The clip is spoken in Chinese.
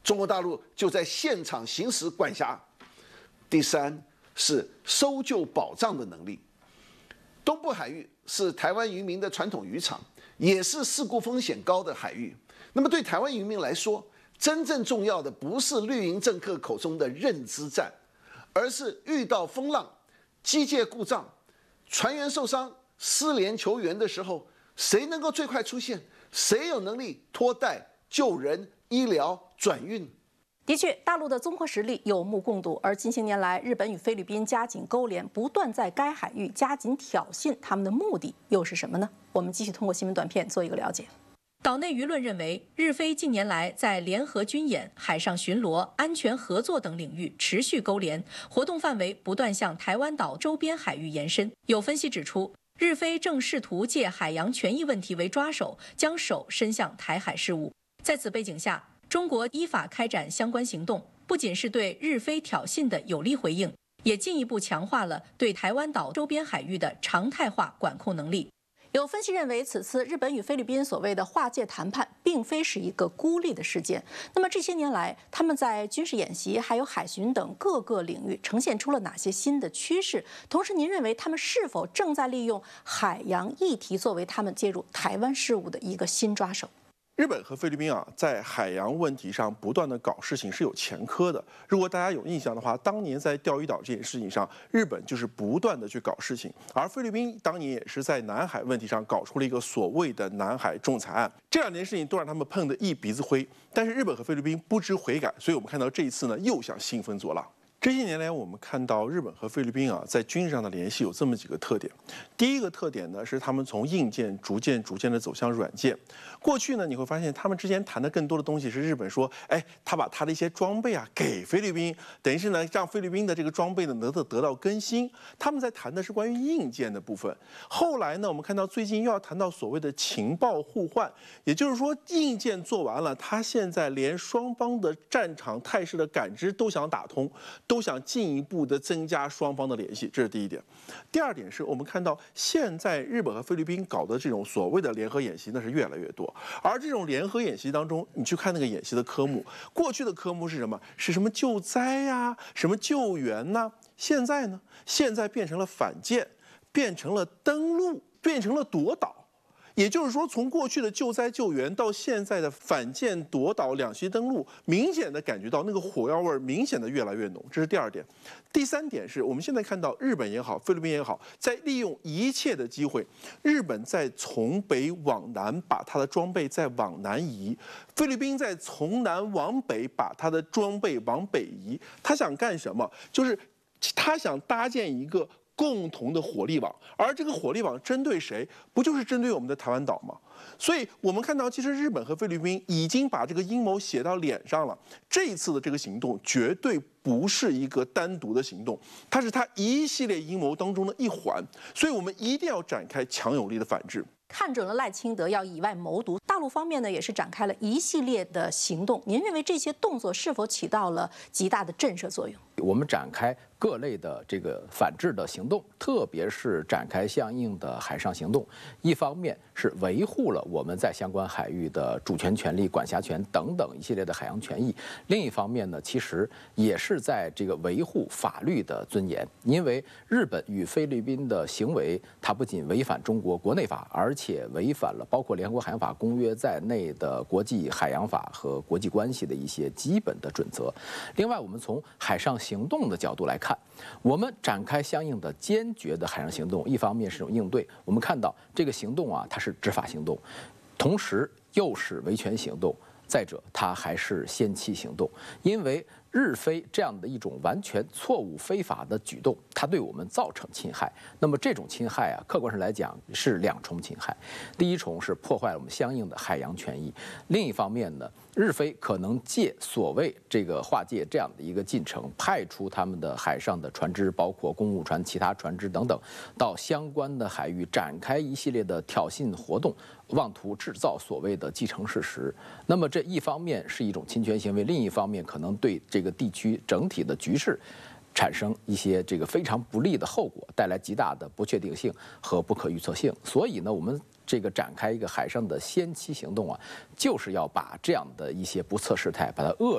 中国大陆就在现场行使管辖。第三是搜救保障的能力。东部海域是台湾渔民的传统渔场，也是事故风险高的海域。那么对台湾渔民来说，真正重要的不是绿营政客口中的认知战，而是遇到风浪、机械故障、船员受伤、失联求援的时候，谁能够最快出现？谁有能力拖带、救人、医疗、转运？ 的确，大陆的综合实力有目共睹，而近些年来，日本与菲律宾加紧勾连，不断在该海域加紧挑衅，他们的目的又是什么呢？我们继续通过新闻短片做一个了解。岛内舆论认为，日菲近年来在联合军演、海上巡逻、安全合作等领域持续勾连，活动范围不断向台湾岛周边海域延伸。有分析指出，日菲正试图借海洋权益问题为抓手，将手伸向台海事务。在此背景下，中国依法开展相关行动，不仅是对日菲挑衅的有力回应，也进一步强化了对台湾岛周边海域的常态化管控能力。有分析认为，此次日本与菲律宾所谓的划界谈判，并非是一个孤立的事件。那么这些年来，他们在军事演习、还有海巡等各个领域呈现出了哪些新的趋势？同时，您认为他们是否正在利用海洋议题作为他们介入台湾事务的一个新抓手？ 日本和菲律宾在海洋问题上不断的搞事情是有前科的。如果大家有印象的话，当年在钓鱼岛这件事情上，日本就是不断的去搞事情，而菲律宾当年也是在南海问题上搞出了一个所谓的南海仲裁案。这两件事情都让他们碰得一鼻子灰，但是日本和菲律宾不知悔改，所以我们看到这一次呢，又想兴风作浪。这些年来，我们看到日本和菲律宾在军事上的联系有这么几个特点。第一个特点呢，是他们从硬件逐渐的走向软件。过去呢，你会发现他们之间谈的更多的东西是日本说，他把他的一些装备给菲律宾，等于是呢让菲律宾的这个装备呢得到更新。他们在谈的是关于硬件的部分。后来呢，我们看到最近又要谈到所谓的情报互换，也就是说硬件做完了，他现在连双方的战场态势的感知都想打通。都想进一步的增加双方的联系，这是第一点。第二点是我们看到现在日本和菲律宾搞的这种所谓的联合演习，那是越来越多。而这种联合演习当中，你去看那个演习的科目，过去的科目是什么？是什么救灾呀，什么救援呐？现在呢？现在变成了反舰，变成了登陆，变成了夺岛。也就是说，从过去的救灾救援到现在的反舰夺岛、两栖登陆，明显的感觉到那个火药味明显的越来越浓。这是第二点。第三点是我们现在看到日本也好，菲律宾也好，在利用一切的机会，日本在从北往南把它的装备再往南移，菲律宾在从南往北把它的装备往北移。他想干什么？就是他想搭建一个共同的火力网，而这个火力网针对谁？不就是针对我们的台湾岛吗？所以我们看到，其实日本和菲律宾已经把这个阴谋写到脸上了。这一次的这个行动绝对不是一个单独的行动，它是他一系列阴谋当中的一环。所以我们一定要展开强有力的反制。 看准了赖清德要以外谋独，大陆方面呢也是展开了一系列的行动。您认为这些动作是否起到了极大的震慑作用？ 我们展开各类的这个反制的行动，特别是展开相应的海上行动。一方面是维护了我们在相关海域的主权权利、管辖权等等一系列的海洋权益；另一方面呢，其实也是在这个维护法律的尊严。因为日本与菲律宾的行为，它不仅违反中国国内法，而且违反了包括联合国海洋法公约在内的国际海洋法和国际关系的一些基本的准则。另外，我们从海上行动的角度来看，我们展开相应的坚决的海上行动，一方面是一种应对，我们看到这个行动它是执法行动，同时又是维权行动，再者它还是先期行动，因为日菲这样的一种完全错误非法的举动，它对我们造成侵害。那么这种侵害客观上来讲是两重侵害。第一重是破坏了我们相应的海洋权益，另一方面呢，日菲可能借所谓这个划界这样的一个进程，派出他们的海上的船只，包括公务船、其他船只等等，到相关的海域展开一系列的挑衅活动，妄图制造所谓的既成事实。那么这一方面是一种侵权行为，另一方面可能对这个地区整体的局势产生一些这个非常不利的后果，带来极大的不确定性和不可预测性。所以呢，我们这个展开一个海上的先期行动就是要把这样的一些不测事态把它遏